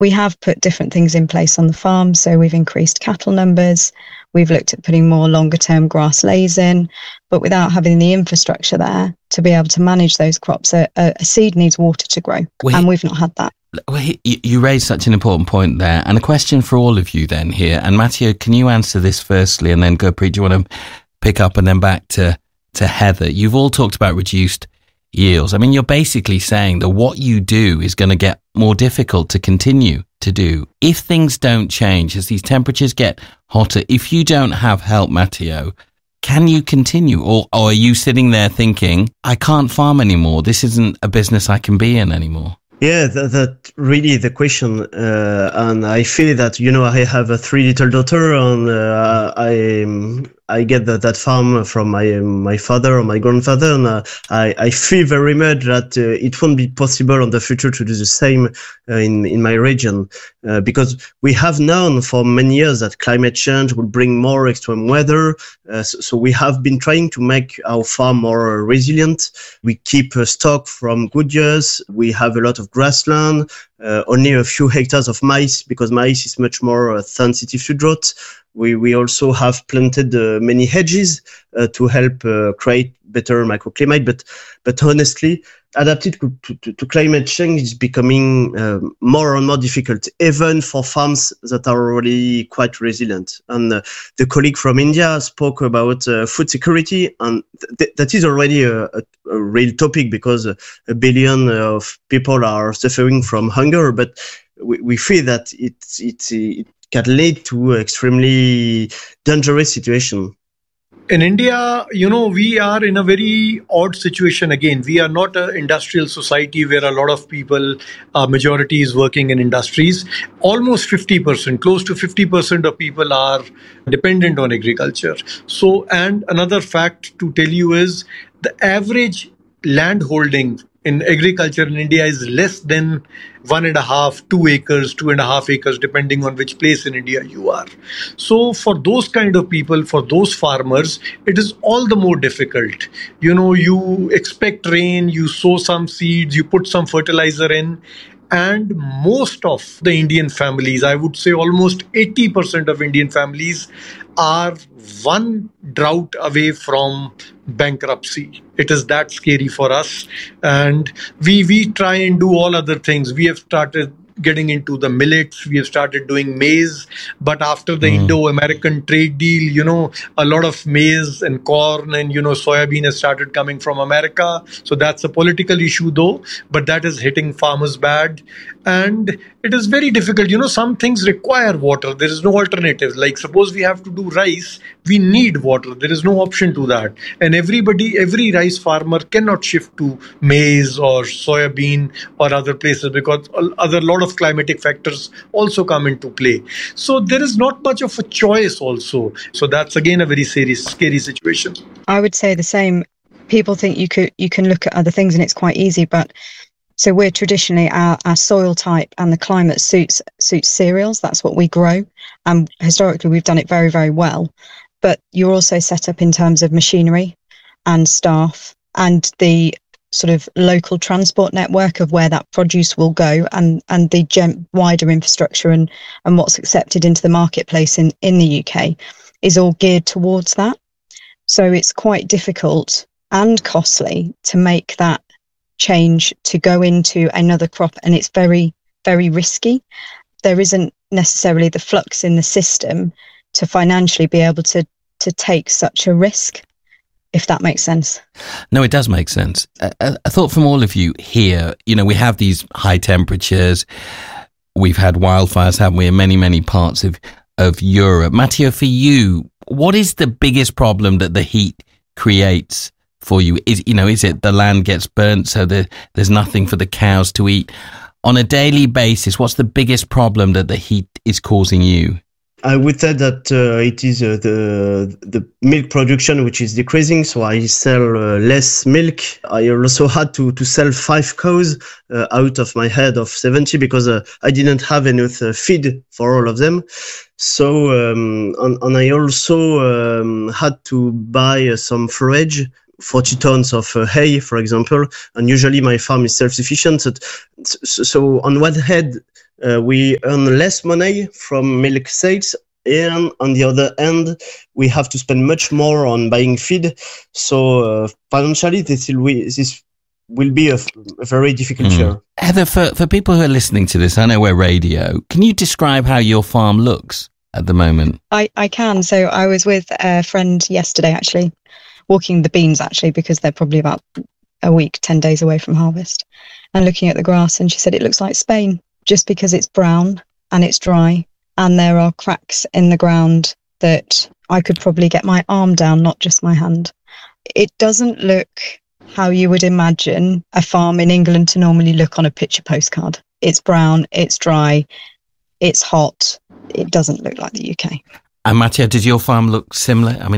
We have put different things in place on the farm. So we've increased cattle numbers. We've looked at putting more longer term grass lays in, but without having the infrastructure there to be able to manage those crops, a seed needs water to grow. And we've not had that. Well, you raised such an important point there. And a question for all of you then here. And Matteo, can you answer this firstly and then Gurpreet, do you want to pick up and then back to Heather? You've all talked about reduced yields. I mean, you're basically saying that what you do is going to get more difficult to continue to do. If things don't change, as these temperatures get hotter, if you don't have help, Matteo, can you continue? Or are you sitting there thinking, I can't farm anymore. This isn't a business I can be in anymore? Yeah, that really the question. And I feel that, I have a 3 little daughter and I get that farm from my father or my grandfather, and I feel very much that it won't be possible in the future to do the same in my region, because we have known for many years that climate change will bring more extreme weather. So we have been trying to make our farm more resilient. We keep stock from good years. We have a lot of grassland, only a few hectares of maize, because maize is much more sensitive to drought. We also have planted many hedges to help create better microclimate. But honestly, adapted to climate change is becoming more and more difficult, even for farms that are already quite resilient. And the colleague from India spoke about food security, and that is already a real topic, because a billion of people are suffering from hunger. But we feel that it can lead to extremely dangerous situation. In India, we are in a very odd situation. Again, we are not an industrial society where a lot of people, majority is working in industries. Almost 50%, close to 50% of people are dependent on agriculture. So, and another fact to tell you is the average land holding in agriculture in India is less than 1.5, 2 acres, 2.5 acres, depending on which place in India you are. So for those kind of people, for those farmers, it is all the more difficult. You expect rain, you sow some seeds, you put some fertilizer in, and most of the Indian families, I would say almost 80% of Indian families, are one drought away from bankruptcy. It is that scary for us. And we try and do all other things. We have started getting into the millets. We have started doing maize. But after the Indo-American trade deal, a lot of maize and corn and, soybean has started coming from America. So that's a political issue though, but that is hitting farmers bad. And it is very difficult. Some things require water. There is no alternative. Like suppose we have to do rice, we need water. There is no option to that. And every rice farmer cannot shift to maize or soybean or other places, because a lot of climatic factors also come into play. So there is not much of a choice also. So that's again a very scary situation. I would say the same. People think you can look at other things and it's quite easy, but so we're traditionally our soil type and the climate suits cereals. That's what we grow. And historically, we've done it very, very well. But you're also set up in terms of machinery and staff and the sort of local transport network of where that produce will go, and the wider infrastructure and what's accepted into the marketplace in the UK is all geared towards that. So it's quite difficult and costly to make that change to go into another crop, and it's very, very risky. There isn't necessarily the flux in the system to financially be able to take such a risk, if that makes sense. No, it does make sense. I thought from all of you here, we have these high temperatures. We've had wildfires, haven't we, in many, many parts of Europe. Matteo, for you, what is the biggest problem that the heat creates for you? Is it the land gets burnt so there's nothing for the cows to eat? On a daily basis, what's the biggest problem that the heat is causing you? I would say that it is the milk production which is decreasing, so I sell less milk. I also had to sell 5 cows out of my head of 70 because I didn't have enough feed for all of them. So and I also had to buy some forage 40 tons of hay, for example, and usually my farm is self-sufficient. So on one hand, we earn less money from milk sales, and on the other hand, we have to spend much more on buying feed. So financially, this will be a very difficult year. Heather, for people who are listening to this, I know we're radio, can you describe how your farm looks at the moment? I can. So I was with a friend yesterday, actually, walking the beans, actually, because they're probably about a week, 10 days away from harvest, and looking at the grass. And she said it looks like Spain, just because it's brown and it's dry, and there are cracks in the ground that I could probably get my arm down, not just my hand. It doesn't look how you would imagine a farm in England to normally look on a picture postcard. It's brown, it's dry, it's hot. It doesn't look like the UK. And Matteo, does your farm look similar? I mean,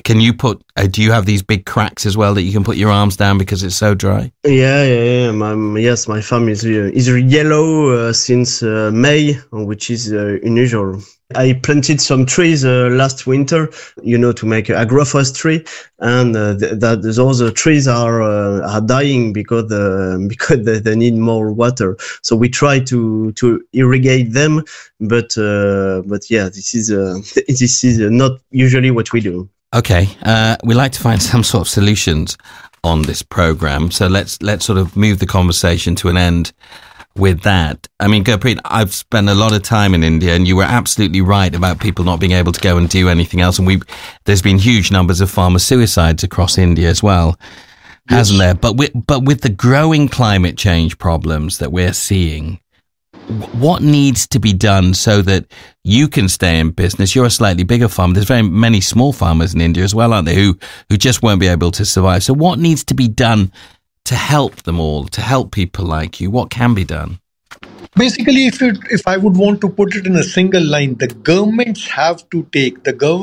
do you have these big cracks as well that you can put your arms down because it's so dry? Yeah. Yes, my farm is yellow since May, which is unusual. I planted some trees last winter, to make agroforestry, and those trees are dying because they need more water. So we try to irrigate them, but yeah, this is not usually what we do. Okay, we like to find some sort of solutions on this program, so let's sort of move the conversation to an end with that. I mean, Gurpreet, I've spent a lot of time in India, and you were absolutely right about people not being able to go and do anything else. And there's been huge numbers of farmer suicides across India as well, hasn't there? But with the growing climate change problems that we're seeing, what needs to be done so that you can stay in business? You're a slightly bigger farmer. There's very many small farmers in India as well, aren't there, who just won't be able to survive. So what needs to be done to help them all, to help people like you? What can be done? Basically, if I would want to put it in a single line, the governments have to take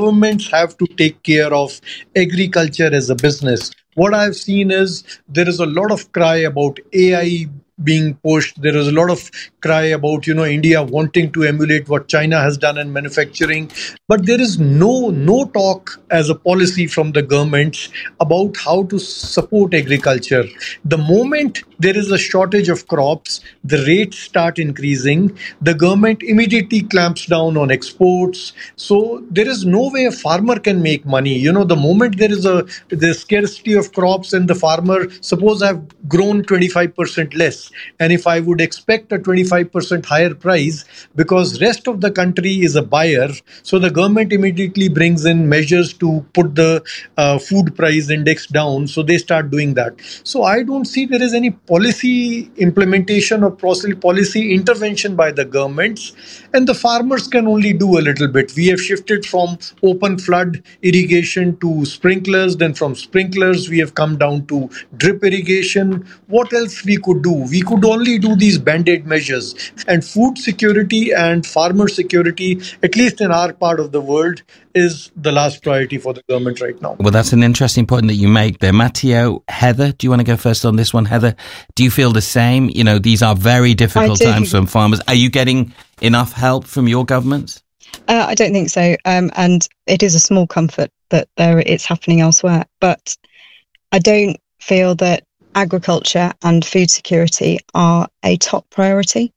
care of agriculture as a business. What I've seen is there is a lot of cry about AI being pushed. There is a lot of cry about, India wanting to emulate what China has done in manufacturing. But there is no talk as a policy from the governments about how to support agriculture. The moment there is a shortage of crops, the rates start increasing. The government immediately clamps down on exports. So there is no way a farmer can make money. The moment there is the scarcity of crops and the farmer, suppose I've grown 25% less. And if I would expect a 25% higher price, because rest of the country is a buyer, so the government immediately brings in measures to put the food price index down. So they start doing that. So I don't see there is any policy implementation or policy intervention by the governments, and the farmers can only do a little bit. We have shifted from open flood irrigation to sprinklers. Then from sprinklers, we have come down to drip irrigation. What else we could do? We could only do these band-aid measures. And food security and farmer security, at least in our part of the world, is the last priority for the government right now. Well, that's an interesting point that you make there. Matteo, Heather, do you want to go first on this one? Heather, do you feel the same? These are very difficult times for farmers. Are you getting enough help from your governments? I don't think so. And it is a small comfort that it's happening elsewhere. But I don't feel that agriculture and food security are a top priority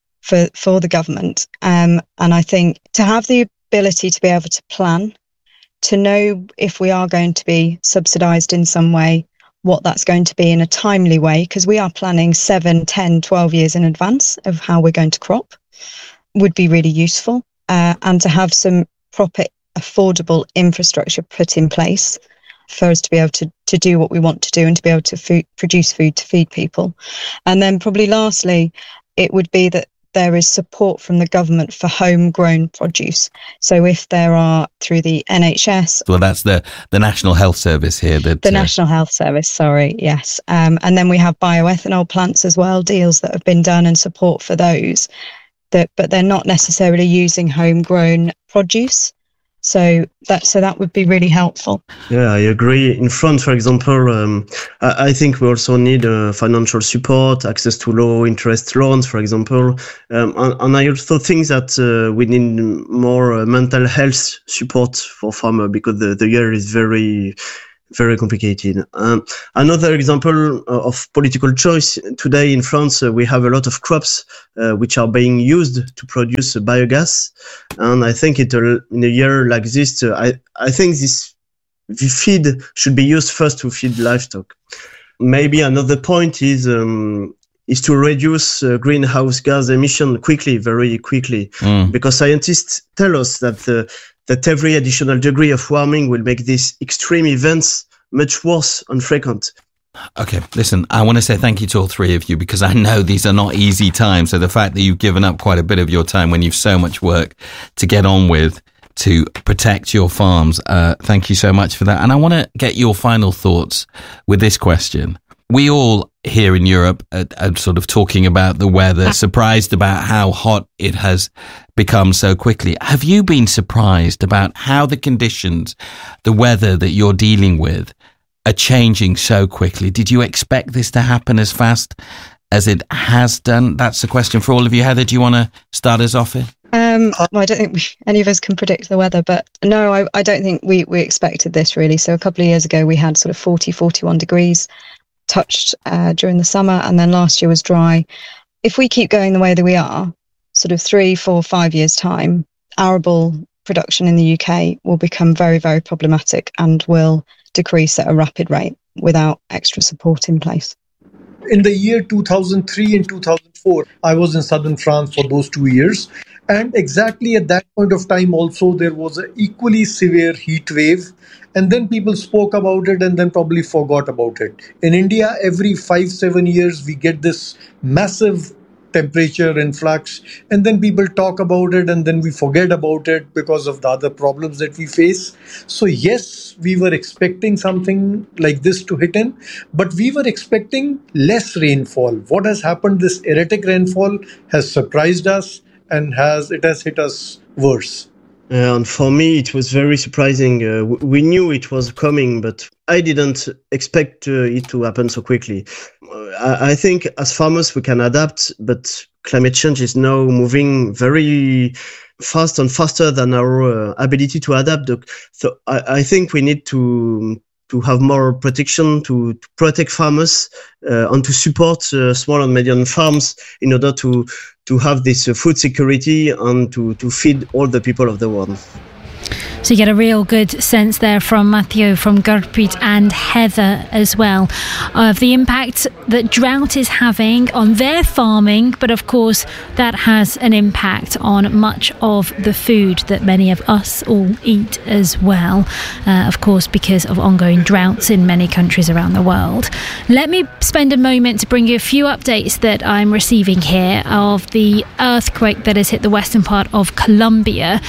for the government. And I think to have the ability to be able to plan, to know if we are going to be subsidised in some way, what that's going to be in a timely way, because we are planning 7, 10, 12 years in advance of how we're going to crop, would be really useful. And to have some proper, affordable infrastructure put in place for us to be able to do what we want to do and to be able to produce food to feed people. And then probably lastly, it would be that there is support from the government for homegrown produce. So if there are through the NHS... Well, that's the National Health Service here. The National Health Service, sorry, yes. And then we have bioethanol plants as well, deals that have been done and support for those. But they're not necessarily using homegrown produce. So that would be really helpful. Yeah, I agree. In France, for example, I think we also need financial support, access to low interest loans, for example. And I also think that we need more mental health support for farmers, because the year is very, very complicated. Another example of political choice today in France, we have a lot of crops which are being used to produce biogas, and I think in a year like this, I think the feed should be used first to feed livestock. Maybe another point is to reduce greenhouse gas emission very quickly, because scientists tell us that every additional degree of warming will make these extreme events much worse and frequent. Okay, listen, I want to say thank you to all three of you, because I know these are not easy times. So the fact that you've given up quite a bit of your time when you've so much work to get on with to protect your farms, thank you so much for that. And I want to get your final thoughts with this question. We all here in Europe are sort of talking about the weather, surprised about how hot it has become so quickly. Have you been surprised about how the conditions, the weather that you're dealing with are changing so quickly? Did you expect this to happen as fast as it has done? That's a question for all of you. Heather, do you want to start us off here? Well, I don't think any of us can predict the weather, but no, I don't think we expected this really. So a couple of years ago, we had sort of 40, 41 degrees touched during the summer, and then last year was dry. If we keep going the way that we are, sort of 3, 4, 5 years time, arable production in the UK will become very, very problematic and will decrease at a rapid rate without extra support in place. In the year 2003 and 2004, I was in southern France for those 2 years. And exactly at that point of time also, there was an equally severe heat wave. And then people spoke about it and then probably forgot about it. In India, every 5-7 years, we get this massive temperature influx. And then people talk about it and then we forget about it because of the other problems that we face. So yes, we were expecting something like this to hit in, but we were expecting less rainfall. What has happened, this erratic rainfall has surprised us and it has hit us worse. And for me, it was very surprising. We knew it was coming, but I didn't expect it to happen so quickly. I think as farmers, we can adapt, but climate change is now moving very fast and faster than our ability to adapt. So I think we need to have more protection, to protect farmers and to support small and medium farms in order to have this food security and to feed all the people of the world. So you get a real good sense there from Matteo, from Gurpreet and Heather as well, of the impact that drought is having on their farming, but of course that has an impact on much of the food that many of us all eat as well, of course because of ongoing droughts in many countries around the world. Let me spend a moment to bring you a few updates that I'm receiving here of the earthquake that has hit the western part of Colombia.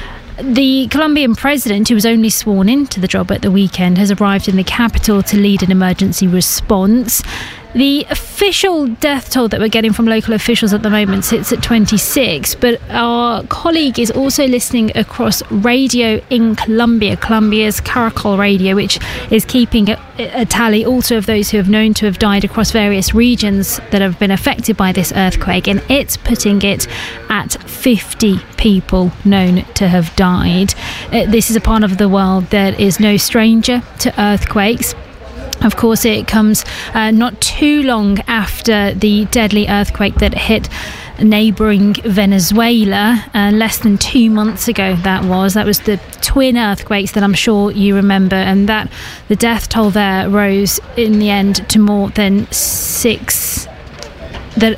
The Colombian president, who was only sworn into the job at the weekend, has arrived in the capital to lead an emergency response. The official death toll that we're getting from local officials at the moment sits at 26, but our colleague is also listening across radio in Colombia, Colombia's Caracol Radio, which is keeping a tally also of those who have known to have died across various regions that have been affected by this earthquake, and it's putting it at 50 people known to have died. This is a part of the world that is no stranger to earthquakes. Of course, it comes not too long after the deadly earthquake that hit neighbouring Venezuela less than 2 months ago. That was the twin earthquakes that I'm sure you remember, and that the death toll there rose in the end to more than 6. That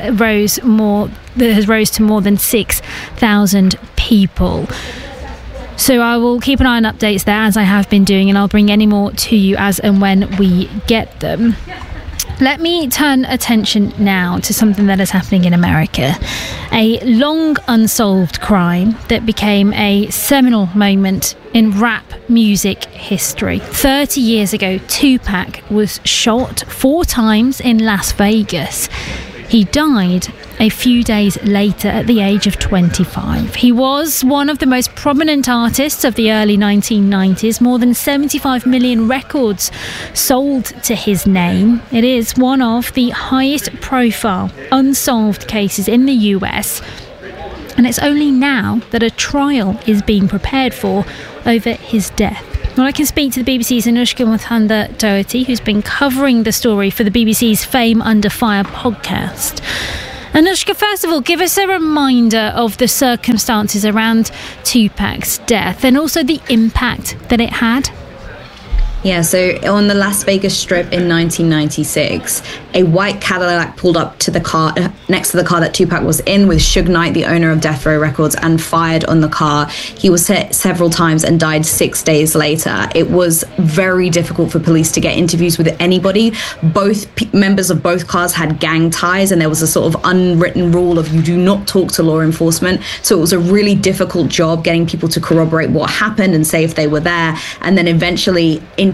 has rose to more than 6,000 people. So I will keep an eye on updates there, as I have been doing, and I'll bring any more to you as and when we get them. Let me turn attention now to something that is happening in America. A long unsolved crime that became a seminal moment in rap music history. 30 years ago, Tupac was shot 4 times in Las Vegas. He died a few days later at the age of 25. He was one of the most prominent artists of the early 1990s. More than 75 million records sold to his name. It is one of the highest profile unsolved cases in the US. And it's only now that a trial is being prepared for over his death. Well, I can speak to the BBC's Anushka Muthandar-Doherty, who's been covering the story for the BBC's Fame Under Fire podcast. Anushka, first of all, give us a reminder of the circumstances around Tupac's death and also the impact that it had. Yeah, so on the Las Vegas Strip in 1996, a white Cadillac pulled up to the car next to the car that Tupac was in with Suge Knight, the owner of Death Row Records, and fired on the car. He was hit several times and died 6 days later. It was very difficult for police to get interviews with anybody. Both members of both cars had gang ties, and there was a sort of unwritten rule of you do not talk to law enforcement. So it was a really difficult job getting people to corroborate what happened and say if they were there. And then eventually in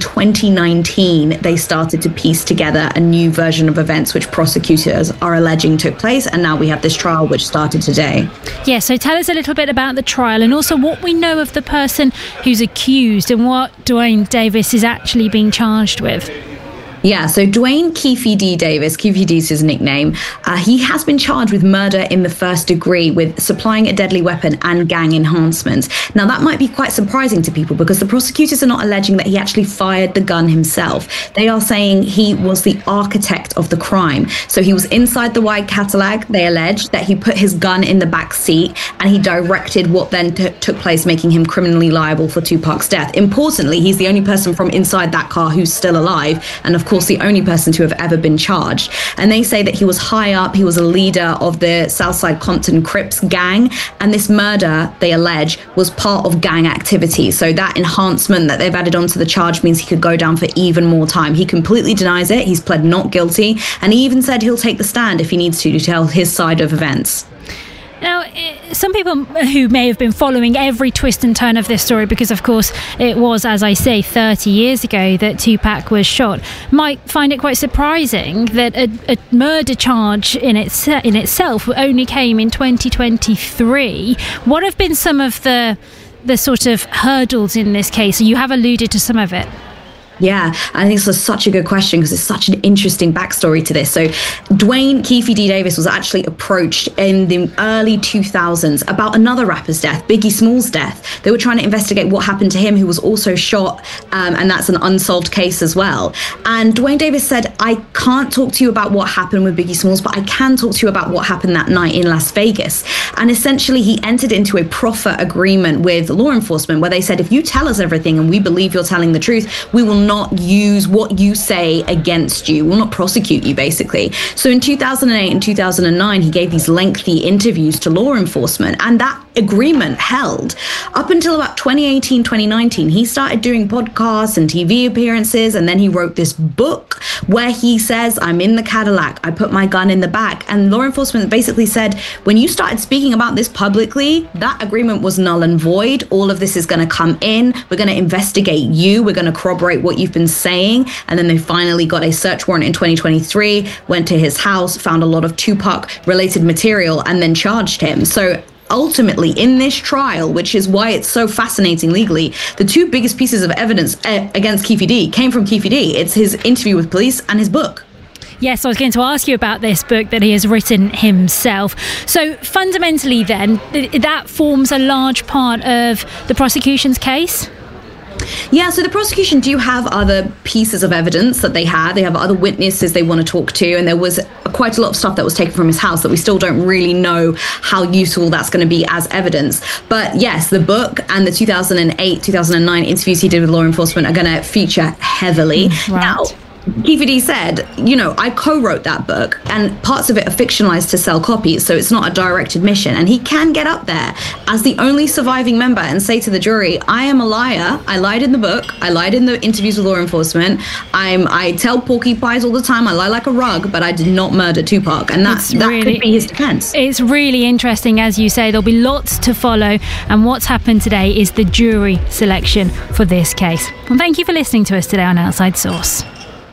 2019, they started to piece together a new version of events which prosecutors are alleging took place. And now we have this trial which started today. Yeah, so tell us a little bit about the trial and also what we know of the person who's accused and what Duane Davis is actually being charged with. Yeah, so Duane Keefe D. Davis, Keefe D is his nickname, he has been charged with murder in the first degree with supplying a deadly weapon and gang enhancement. Now, that might be quite surprising to people because the prosecutors are not alleging that he actually fired the gun himself. They are saying he was the architect of the crime. So he was inside the white Cadillac. They allege that he put his gun in the back seat and he directed what then took place, making him criminally liable for Tupac's death. Importantly, he's the only person from inside that car who's still alive, and of course the only person to have ever been charged. And they say that he was high up, he was a leader of the Southside Compton Crips gang, and this murder, they allege, was part of gang activity. So that enhancement that they've added onto the charge means he could go down for even more time. He completely denies it, he's pled not guilty, and he even said he'll take the stand if he needs to tell his side of events. Now, some people who may have been following every twist and turn of this story, because of course it was, as I say, 30 years ago that Tupac was shot, might find it quite surprising that a murder charge in itself only came in 2023. What have been some of the sort of hurdles in this case? You have alluded to some of it. Yeah, I think this is such a good question because it's such an interesting backstory to this. So Duane Keefe D. Davis was actually approached in the early 2000s about another rapper's death, Biggie Smalls' death. They were trying to investigate what happened to him, who was also shot, and that's an unsolved case as well. And Duane Davis said, I can't talk to you about what happened with Biggie Smalls, but I can talk to you about what happened that night in Las Vegas. And essentially he entered into a proffer agreement with law enforcement where they said, if you tell us everything and we believe you're telling the truth, we will not use what you say against you. We'll not prosecute you, basically. So in 2008 and 2009, he gave these lengthy interviews to law enforcement, and that agreement held. Up until about 2018, 2019, he started doing podcasts and TV appearances, and then he wrote this book where he says, I'm in the Cadillac, I put my gun in the back. And law enforcement basically said, when you started speaking about this publicly, that agreement was null and void. All of this is going to come in. We're going to investigate you. We're going to corroborate what you've been saying. And then they finally got a search warrant in 2023, went to his house, found a lot of Tupac related material, and then charged him. So ultimately, in this trial, which is why it's so fascinating legally, the two biggest pieces of evidence against Keefe D came from Keefe D. It's his interview with police and his book. Yes, I was going to ask you about this book that he has written himself. So fundamentally then, that forms a large part of the prosecution's case? Yeah, so the prosecution do have other pieces of evidence that they had. They have other witnesses they want to talk to, and there was quite a lot of stuff that was taken from his house that we still don't really know how useful that's going to be as evidence. But yes, the book and the 2008, 2009 interviews he did with law enforcement are going to feature heavily. Right. Now, Keefe D said, I co-wrote that book and parts of it are fictionalized to sell copies, so it's not a direct admission. And he can get up there as the only surviving member and say to the jury, I am a liar. I lied in the book. I lied in the interviews with law enforcement. I tell porky pies all the time. I lie like a rug, but I did not murder Tupac. And that could be his defense. It's really interesting, as you say. There'll be lots to follow. And what's happened today is the jury selection for this case. And thank you for listening to us today on Outside Source.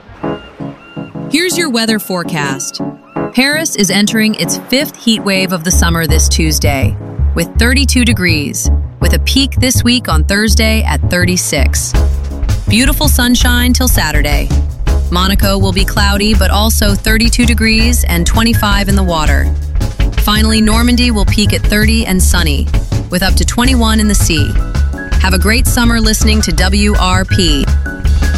Here's your weather forecast. Paris is entering its 5th heat wave of the summer this Tuesday, with 32 degrees, with a peak this week on Thursday at 36. Beautiful sunshine till Saturday. Monaco will be cloudy, but also 32 degrees and 25 in the water. Finally, Normandy will peak at 30 and sunny, with up to 21 in the sea. Have a great summer listening to WRP.